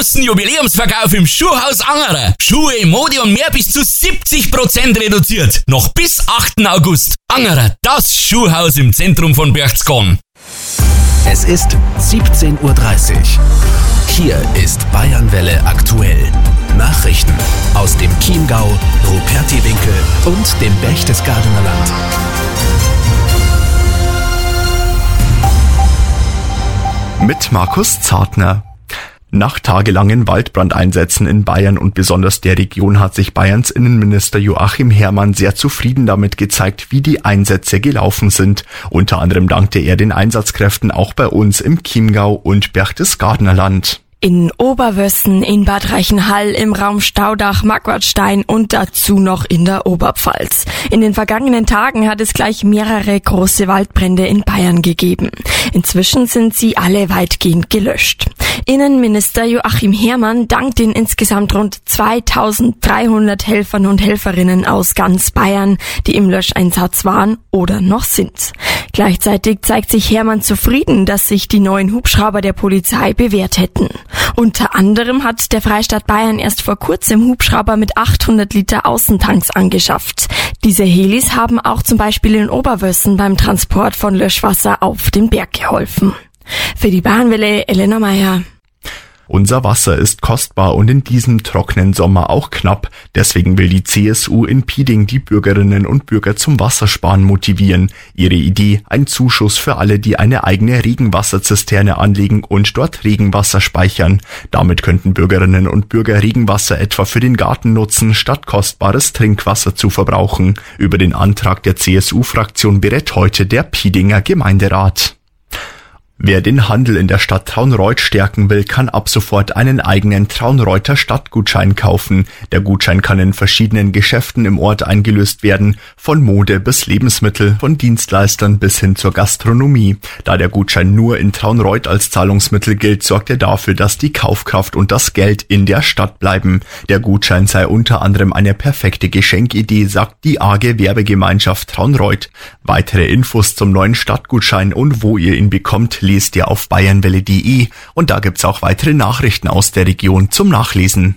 großen Jubiläumsverkauf im Schuhhaus Angerer. Schuhe, Mode und mehr bis zu 70% reduziert. Noch bis 8. August. Angerer, das Schuhhaus im Zentrum von Berchtesgaden. Es ist 17:30 Uhr. Hier ist Bayernwelle aktuell. Nachrichten aus dem Chiemgau, Rupertiwinkel und dem Berchtesgadener Land. Mit Markus Zartner. Nach tagelangen Waldbrandeinsätzen in Bayern und besonders der Region hat sich Bayerns Innenminister Joachim Herrmann sehr zufrieden damit gezeigt, wie die Einsätze gelaufen sind. Unter anderem dankte er den Einsatzkräften auch bei uns im Chiemgau und Berchtesgadener Land. In Oberwössen, in Bad Reichenhall, im Raum Staudach, Marquardstein und dazu noch in der Oberpfalz. In den vergangenen Tagen hat es gleich mehrere große Waldbrände in Bayern gegeben. Inzwischen sind sie alle weitgehend gelöscht. Innenminister Joachim Herrmann dankt den insgesamt rund 2300 Helfern und Helferinnen aus ganz Bayern, die im Löscheinsatz waren oder noch sind. Gleichzeitig zeigt sich Herrmann zufrieden, dass sich die neuen Hubschrauber der Polizei bewährt hätten. Unter anderem hat der Freistaat Bayern erst vor kurzem Hubschrauber mit 800 Liter Außentanks angeschafft. Diese Helis haben auch zum Beispiel in Oberwössen beim Transport von Löschwasser auf den Berg geholfen. Für die Bayernwelle Elena Meyer. Unser Wasser ist kostbar und in diesem trockenen Sommer auch knapp. Deswegen will die CSU in Pieding die Bürgerinnen und Bürger zum Wassersparen motivieren. Ihre Idee: ein Zuschuss für alle, die eine eigene Regenwasserzisterne anlegen und dort Regenwasser speichern. Damit könnten Bürgerinnen und Bürger Regenwasser etwa für den Garten nutzen, statt kostbares Trinkwasser zu verbrauchen. Über den Antrag der CSU-Fraktion berät heute der Piedinger Gemeinderat. Wer den Handel in der Stadt Traunreut stärken will, kann ab sofort einen eigenen Traunreuter Stadtgutschein kaufen. Der Gutschein kann in verschiedenen Geschäften im Ort eingelöst werden, von Mode bis Lebensmittel, von Dienstleistern bis hin zur Gastronomie. Da der Gutschein nur in Traunreut als Zahlungsmittel gilt, sorgt er dafür, dass die Kaufkraft und das Geld in der Stadt bleiben. Der Gutschein sei unter anderem eine perfekte Geschenkidee, sagt die AG Werbegemeinschaft Traunreut. Weitere Infos zum neuen Stadtgutschein und wo ihr ihn bekommt, lest ihr auf bayernwelle.de, und da gibt's auch weitere Nachrichten aus der Region zum Nachlesen.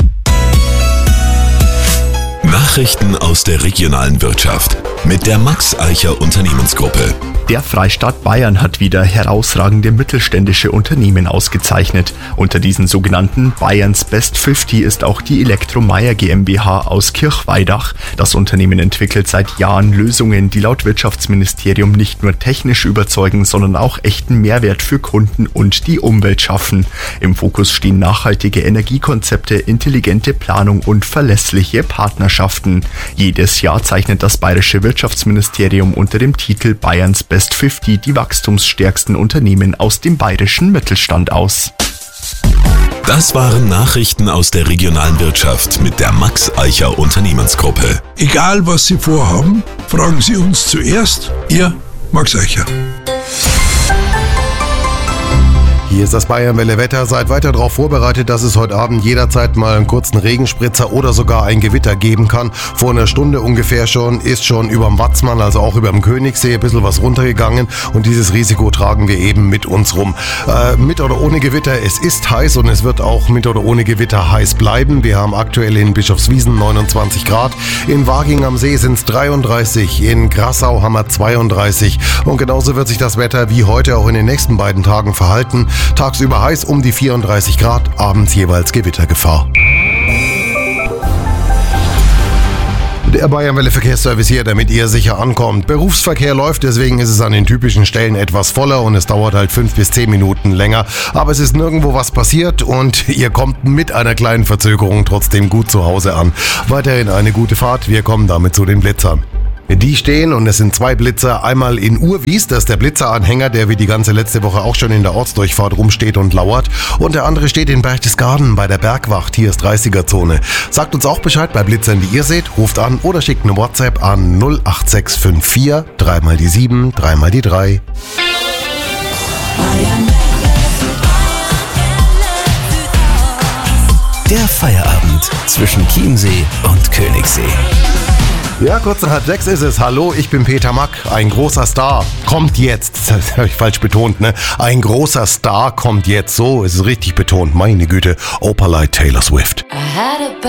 Nachrichten aus der regionalen Wirtschaft mit der Max Eicher Unternehmensgruppe. Der Freistaat Bayern hat wieder herausragende mittelständische Unternehmen ausgezeichnet. Unter diesen sogenannten Bayerns Best 50 ist auch die Elektromeier GmbH aus Kirchweidach. Das Unternehmen entwickelt seit Jahren Lösungen, die laut Wirtschaftsministerium nicht nur technisch überzeugen, sondern auch echten Mehrwert für Kunden und die Umwelt schaffen. Im Fokus stehen nachhaltige Energiekonzepte, intelligente Planung und verlässliche Partnerschaften. Jedes Jahr zeichnet das bayerische Wirtschaftsministerium unter dem Titel Bayerns Best 50 die wachstumsstärksten Unternehmen aus dem bayerischen Mittelstand aus. Das waren Nachrichten aus der regionalen Wirtschaft mit der Max Eicher Unternehmensgruppe. Egal was Sie vorhaben, fragen Sie uns zuerst. Ihr Max Eicher. Hier ist das Bayernwelle Wetter. Seid weiter darauf vorbereitet, dass es heute Abend jederzeit mal einen kurzen Regenspritzer oder sogar ein Gewitter geben kann. Vor einer Stunde ungefähr ist schon überm Watzmann, also auch überm Königssee, ein bisschen was runtergegangen. Und dieses Risiko tragen wir eben mit uns rum. Mit oder ohne Gewitter, es ist heiß und es wird auch mit oder ohne Gewitter heiß bleiben. Wir haben aktuell in Bischofswiesen 29 Grad. In Waging am See sind es 33. In Grassau haben wir 32. Und genauso wird sich das Wetter wie heute auch in den nächsten beiden Tagen verhalten. Tagsüber heiß um die 34 Grad, abends jeweils Gewittergefahr. Der Bayernwelle Verkehrsservice hier, damit ihr sicher ankommt. Berufsverkehr läuft, deswegen ist es an den typischen Stellen etwas voller und es dauert halt 5 bis 10 Minuten länger. Aber es ist nirgendwo was passiert und ihr kommt mit einer kleinen Verzögerung trotzdem gut zu Hause an. Weiterhin eine gute Fahrt, wir kommen damit zu den Blitzern. Die stehen, und es sind 2 Blitzer, einmal in Urwies, das ist der Blitzeranhänger, der wie die ganze letzte Woche auch schon in der Ortsdurchfahrt rumsteht und lauert. Und der andere steht in Berchtesgaden bei der Bergwacht, hier ist 30er-Zone. Sagt uns auch Bescheid bei Blitzern, die ihr seht, ruft an oder schickt eine WhatsApp an 08654 3 mal die 7, 3 mal die 3. Der Feierabend zwischen Chiemsee und Königssee. Ja, kurz nach 5:30 ist es. Hallo, ich bin Peter Mack. Ein großer Star kommt jetzt. Das habe ich falsch betont, ne? Ein großer Star kommt jetzt. So ist es richtig betont. Meine Güte. Opalite Taylor Swift.